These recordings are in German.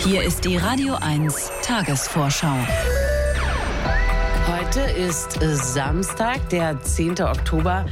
Hier ist die Radio 1 Tagesvorschau. Heute ist Samstag, der 10. Oktober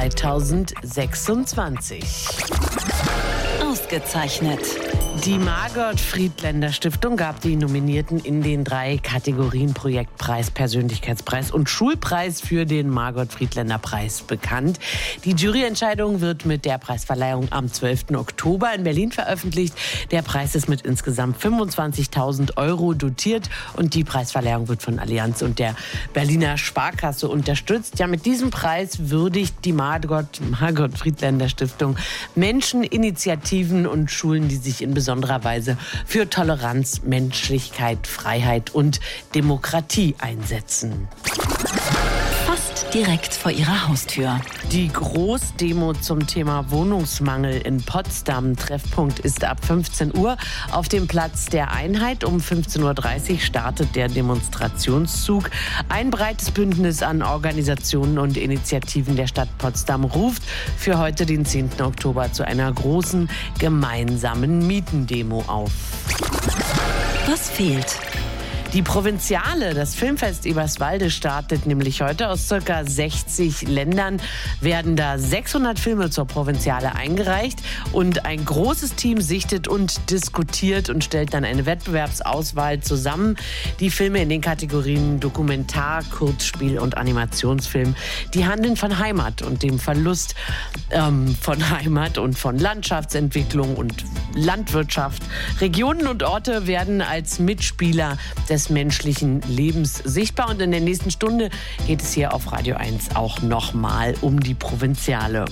2026. Ausgezeichnet. Die Margot-Friedländer-Stiftung gab die Nominierten in den 3 Kategorien Projektpreis, Persönlichkeitspreis und Schulpreis für den Margot-Friedländer-Preis bekannt. Die Juryentscheidung wird mit der Preisverleihung am 12. Oktober in Berlin veröffentlicht. Der Preis ist mit insgesamt 25.000 € dotiert und die Preisverleihung wird von Allianz und der Berliner Sparkasse unterstützt. Ja, mit diesem Preis würdigt die Margot-Friedländer-Stiftung Menschen, Initiativen und Schulen, die sich in besonderer Weise für Toleranz, Menschlichkeit, Freiheit und Demokratie einsetzen. Fast direkt vor ihrer Haustür. Die Großdemo zum Thema Wohnungsmangel in Potsdam. Treffpunkt ist ab 15 Uhr auf dem Platz der Einheit. Um 15.30 Uhr startet der Demonstrationszug. Ein breites Bündnis an Organisationen und Initiativen der Stadt Potsdam ruft für heute, den 10. Oktober, zu einer großen gemeinsamen Mietendemo auf. Was fehlt? Die Provinziale, das Filmfest Eberswalde, startet nämlich heute. Aus ca. 60 Ländern werden da 600 Filme zur Provinziale eingereicht. Und ein großes Team sichtet und diskutiert und stellt dann eine Wettbewerbsauswahl zusammen. Die Filme in den Kategorien Dokumentar, Kurzspiel und Animationsfilm, die handeln von Heimat und dem Verlust von Heimat und von Landschaftsentwicklung und Landwirtschaft. Regionen und Orte werden als Mitspieler des menschlichen Lebens sichtbar. Und in der nächsten Stunde geht es hier auf Radio 1 auch nochmal um die Provinziale.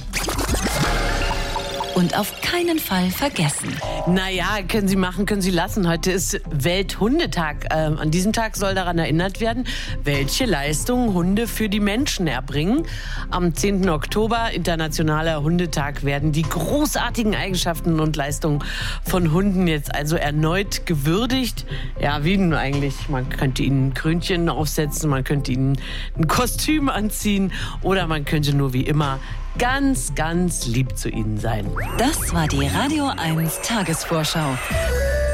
Und auf keinen Fall vergessen. Naja, können Sie machen, können Sie lassen. Heute ist Welthundetag. An diesem Tag soll daran erinnert werden, welche Leistungen Hunde für die Menschen erbringen. Am 10. Oktober, Internationaler Hundetag, werden die großartigen Eigenschaften und Leistungen von Hunden jetzt also erneut gewürdigt. Ja, wie denn eigentlich? Man könnte ihnen ein Krönchen aufsetzen, man könnte ihnen ein Kostüm anziehen oder man könnte nur wie immer ganz, ganz lieb zu ihnen sein. Das war die Radio 1 Tagesvorschau.